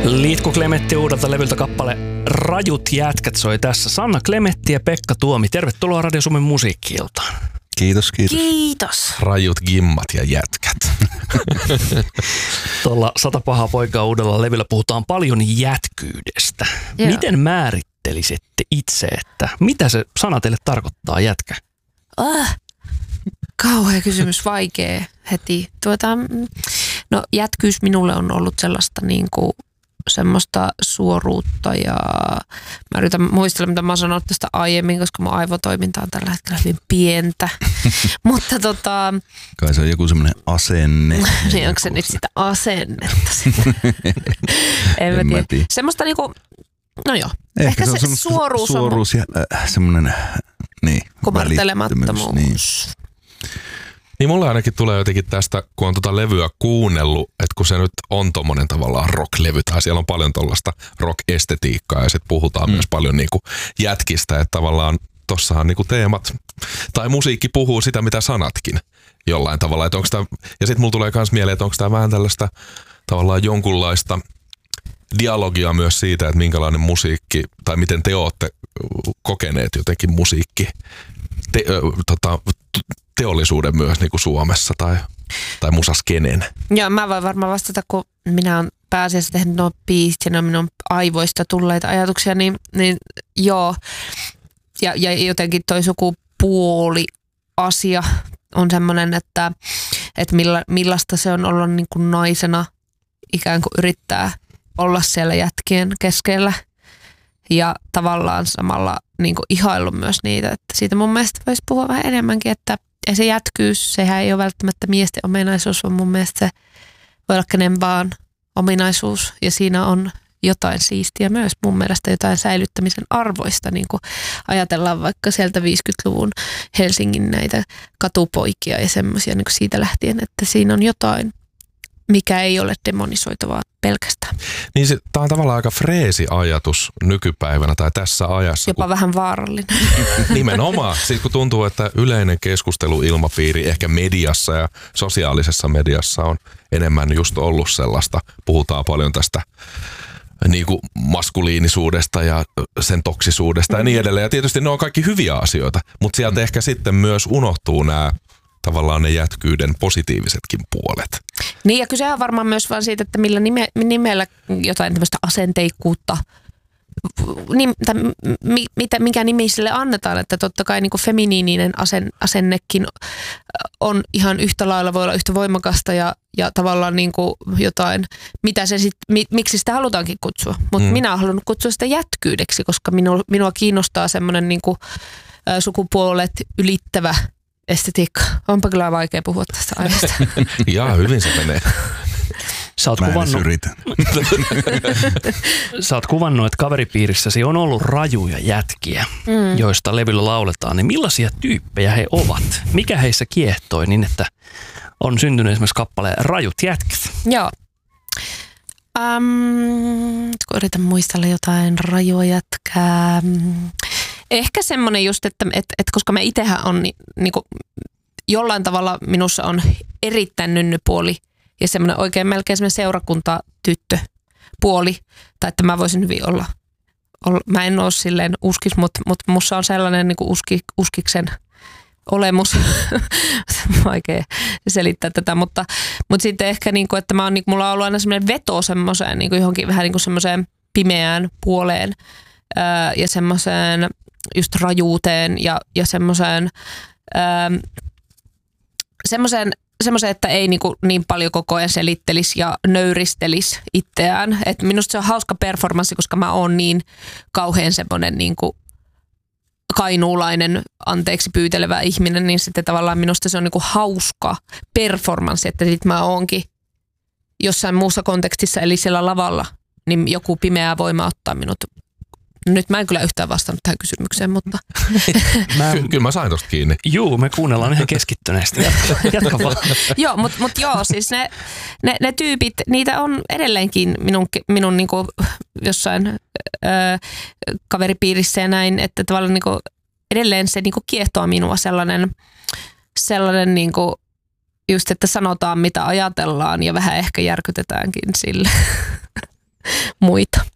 Liitku Klemetti uudelta levyltä kappale Rajut jätkät soi tässä. Sanna Klemetti ja Pekka Tuomi, tervetuloa Radio Suomen musiikki-iltaan. Kiitos. Kiitos. Rajut gimmat ja jätkät. Tuolla 100 pahaa poikaa uudella levyllä puhutaan paljon jätkyydestä. Joo. Miten määrittelisitte itse, että mitä se sana teille tarkoittaa jätkä? Kauhea kysymys, vaikea heti. No jätkyys minulle on ollut sellaista niinku semmoista suoruutta ja mä yritän muistella, mitä mä oon sanonut tästä aiemmin, koska mun aivotoiminta on tällä hetkellä hyvin pientä. Mutta kai se on joku semmoinen asenne. niin onko se nyt sitä asennetta sitten? en mä tiedä. Semmoista niinku, no joo. Ehkä se suoruus ja semmoinen kumartelemattomuus. Niin. Niin mulla ainakin tulee jotenkin tästä, kun on tota levyä kuunnellut, että kun se nyt on tommonen tavallaan rock-levy, tai siellä on paljon tollaista rock-estetiikkaa, ja sitten puhutaan myös paljon niinku jätkistä, että tavallaan tossahan niinku teemat, tai musiikki puhuu sitä, mitä sanatkin jollain tavalla. Että onks tää, ja sitten mulla tulee myös mieleen, että onko tämä vähän tällaista tavallaan jonkunlaista dialogia myös siitä, että minkälainen musiikki, tai miten te ootte kokeneet jotenkin musiikki, teollisuuden myös niin kuin Suomessa tai musaskenen. Joo, mä voin varmaan vastata, kun minä olen pääasiassa tehnyt nuo biisit ja ne on minun aivoista tulleita ajatuksia, niin joo. Ja jotenkin toi sukupuoli-asia on semmoinen, että millaista se on olla niin kuin naisena, ikään kuin yrittää olla siellä jätkien keskellä ja tavallaan samalla niin kuin ihaillut myös niitä. Että siitä mun mielestä voisi puhua vähän enemmänkin, että ja se jätkyys, sehän ei ole välttämättä miesten ominaisuus, vaan mun mielestä se voi olla kenen vaan ominaisuus. Ja siinä on jotain siistiä myös, mun mielestä jotain säilyttämisen arvoista, niin kuin ajatellaan vaikka sieltä 50-luvun Helsingin näitä katupoikia ja semmoisia niin kuin siitä lähtien, että siinä on jotain, mikä ei ole demonisoitavaa pelkästään. Niin tämä on tavallaan aika freesi ajatus nykypäivänä tai tässä ajassa. Jopa vähän vaarallinen. Nimenomaan. Siis kun tuntuu, että yleinen keskusteluilmapiiri ehkä mediassa ja sosiaalisessa mediassa on enemmän just ollut sellaista. Puhutaan paljon tästä niin kuin maskuliinisuudesta ja sen toksisuudesta ja niin edelleen. Ja tietysti ne on kaikki hyviä asioita, mutta sieltä ehkä sitten myös unohtuu nämä tavallaan ne jätkyyden positiivisetkin puolet. Niin ja kysehän on varmaan myös vaan siitä, että millä nimellä jotain tämmöistä asenteikkuutta, mikä nimi sille annetaan, että totta kai niin kuin feminiininen asennekin on ihan yhtä lailla, voi olla yhtä voimakasta ja tavallaan niin kuin jotain, mitä se miksi sitä halutaankin kutsua. Mutta minä olen halunnut kutsua sitä jätkyydeksi, koska minua kiinnostaa semmoinen niin kuin sukupuolet ylittävä estetiikka. Onpa kyllä vaikea puhua tästä aiheesta. Jaa, hyvin se menee. Sä oot kuvannut, että kaveripiirissäsi on ollut rajuja jätkiä, joista levyllä lauletaan. Niin millaisia tyyppejä he ovat? Mikä heissä kiehtoi niin, että on syntynyt esimerkiksi kappale Rajut jätkät? Joo. Kun yritän muistella jotain rajua jätkää. Ehkä semmoinen just, että koska mä itsehän on niinku, jollain tavalla minussa on erittäin nynnypuoli ja semmoinen oikein melkein semmoinen seurakuntatyttöpuoli. Tai että mä voisin hyvin olla mä en ole silleen uskis, mutta musta on sellainen niinku uskiksen olemus. Vaikea selittää tätä, mutta sitten ehkä niinku, että mä oon, niinku, mulla on ollut aina semmoinen veto semmoiseen niinku johonkin vähän niinku semmoiseen pimeään puoleen ja semmoiseen just rajuuteen ja semmoiseen, että ei niin paljon koko ajan selittelisi ja nöyristelisi itseään. Et minusta se on hauska performanssi, koska mä oon niin kauhean semmoinen niin kainuulainen, anteeksi pyytelevä ihminen, niin sitten tavallaan minusta se on niin hauska performanssi, että sit mä oonkin jossain muussa kontekstissa, eli siellä lavalla, niin joku pimeä voima ottaa minut. Nyt mä en kyllä yhtään vastannut tähän kysymykseen, mutta... Kyllä mä sain tosta kiinni. Juu, me kuunnellaan ihan keskittyneesti. Jatka vaan. Joo, mutta joo, siis ne tyypit, niitä on edelleenkin minun niinku jossain kaveripiirissä ja näin, että tavallaan niinku edelleen se niinku kiehtoo minua sellainen niinku just, että sanotaan mitä ajatellaan ja vähän ehkä järkytetäänkin sille. muita.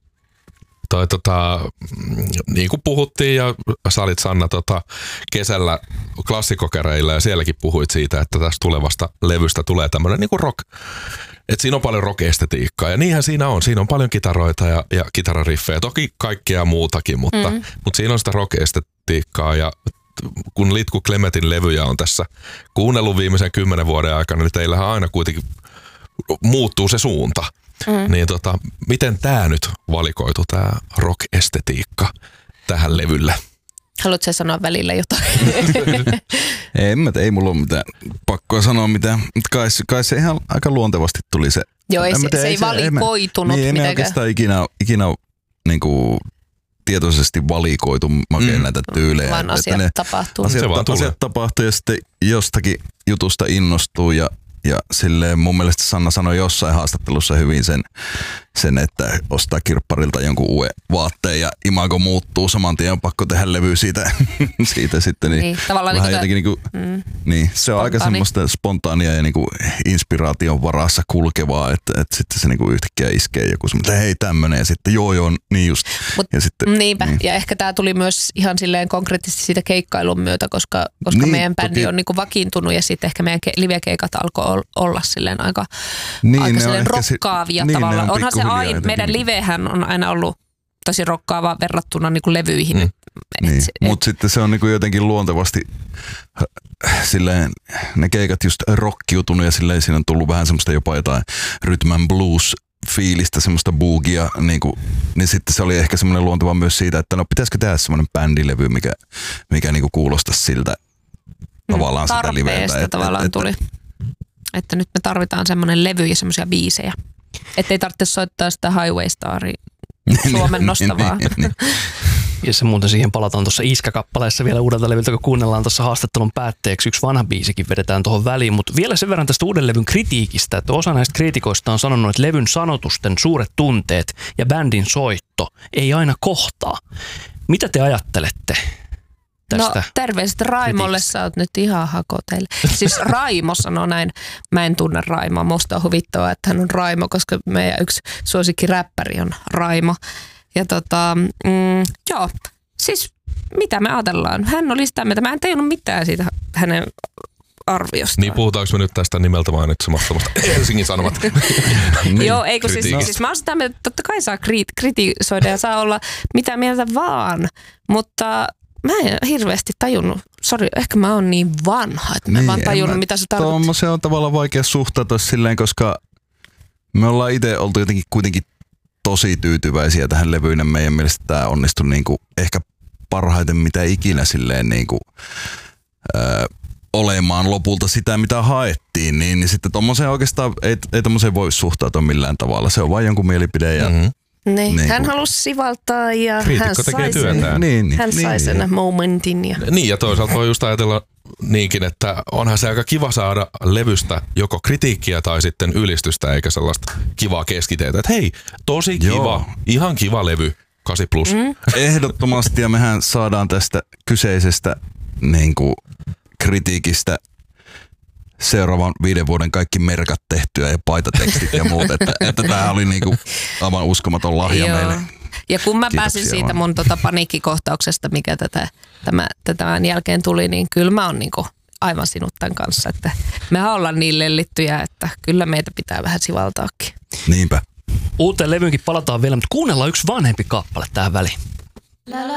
Niin kuin puhuttiin ja sä olit Sanna kesällä klassikokereilla ja sielläkin puhuit siitä, että tästä tulevasta levystä tulee tämmöinen niin kuin rock. Että siinä on paljon rock-estetiikkaa ja niinhän siinä on. Siinä on paljon kitaroita ja kitarariffejä, toki kaikkea muutakin, mutta siinä on sitä rock-estetiikkaa ja kun Litku Klemetin levyjä on tässä kuunnellut viimeisen 10 vuoden aikana, niin teillähän aina kuitenkin muuttuu se suunta. Niin miten tää nyt valikoitu, tää rock-estetiikka tähän levylle? Haluatko sä sanoa välillä jotain? Ei mulla ole mitään pakkoa sanoa mitään, mutta kai se ihan aika luontevasti tuli se. Joo, se ei valikoitunut mitenkään. Ei me oikeastaan ikinä niinku tietoisesti valikoitu näitä tyylejä. Vaan asiat tapahtuu. Asiat tapahtuu ja sitten jostakin jutusta innostuu ja silleen mun mielestä Sanna sanoi jossain haastattelussa hyvin sen, että ostaa kirpparilta jonkun uuden vaatteen ja imago muuttuu saman tien, on pakko tehdä levy siitä sitten. Niin tavallaan niin, se on aika semmoista spontaania ja niinku inspiraation varassa kulkevaa, että sitten se niinku yhtäkkiä iskee joku semmoinen, että hei tämmönen ja sitten joo, niin just. Ja sitten, niinpä, niin. Ja ehkä tää tuli myös ihan silleen konkreettisesti siitä keikkailun myötä, koska niin, meidän bändi on niinku vakiintunut ja sitten ehkä meidän live-keikat alkoi olla silleen aika silleen rokkaavia tavallaan. Onhan se aina, meidän livehän on aina ollut tosi rokkaava verrattuna niinku levyihin. Niin. Mutta sitten se on niinku jotenkin luontevasti silleen, ne keikat just rockiutunut ja silleen siinä on tullut vähän semmoista jopa jotain rhythm and blues fiilistä, semmoista boogia, niin sitten se oli ehkä semmoinen luonteva myös siitä, että no pitäisikö tehdä semmoinen bändilevy, mikä niinku kuulostaisi siltä tavallaan sitä liveiltä. Tavallaan tuli. Että nyt me tarvitaan semmoinen levy ja semmoisia biisejä. Että ei tarvitse soittaa sitä Highway Staria Suomen nostavaa. Ja se muuten siihen palataan tuossa Iskä-kappaleessa vielä uudelta levyltä, kun kuunnellaan tuossa haastattelun päätteeksi. Yksi vanha biisikin vedetään tuohon väliin, mutta vielä sen verran tästä uuden levyn kritiikistä, että osa näistä kriitikoista on sanonut, että levyn sanotusten suuret tunteet ja bändin soitto ei aina kohtaa. Mitä te ajattelette tästä? No terveiset Raimolle, sä oot nyt ihan hakoteille. Siis Raimo sanoo näin, mä en tunne Raimoa, musta on huvittavaa, että hän on Raimo, koska meidän yksi suosikkiräppäri on Raimo. Ja joo, siis mitä me ajatellaan? Hän oli sitä mieltä, mä en tajunnut mitään siitä hänen arviostaan. Niin puhutaanko me nyt tästä nimeltä mainitsemattomasta Helsingin Sanomat? Niin. Joo, eikö siis mä oon sitä mieltä, että totta kai saa kritisoida ja saa olla mitä mieltä vaan, mutta mä en hirveästi tajunnut, sori, ehkä mä oon niin vanha, että mä en vaan tajunnut mitä se tarkoittaa. Se on tavallaan vaikea suhtautua silleen, koska me ollaan itse oltu jotenkin kuitenkin tosi tyytyväisiä tähän levyyn. Meidän mielestä tämä onnistui niinku ehkä parhaiten mitä ikinä silleen niinku, olemaan lopulta sitä, mitä haettiin. Niin sitten tommoseen oikeastaan ei tommoseen voi suhtautua millään tavalla. Se on vain jonkun mielipide ja niin. Hän halusi sivaltaa ja hän sai sen momentin. Niin ja toisaalta voi just ajatella niinkin, että onhan se aika kiva saada levystä joko kritiikkiä tai sitten ylistystä eikä sellaista kivaa keskiteetä. Että hei, tosi kiva, ihan kiva levy, 8+. Ehdottomasti ja mehän saadaan tästä kyseisestä niinku kritiikistä seuraavan 5 vuoden kaikki merkat tehtyä ja paitatekstit ja muut, että tämä oli niinku aivan uskomaton lahja meille. Ja kun mä pääsin siitä mun paniikkikohtauksesta, mikä tämän jälkeen tuli, niin kyllä mä oon niinku aivan sinut tämän kanssa, että mehän ollaan niin lellittyjä, että kyllä meitä pitää vähän sivaltaakin. Niinpä. Uuteen levyynkin palataan vielä, mutta kuunnellaan yksi vanhempi kappale tähän väliin.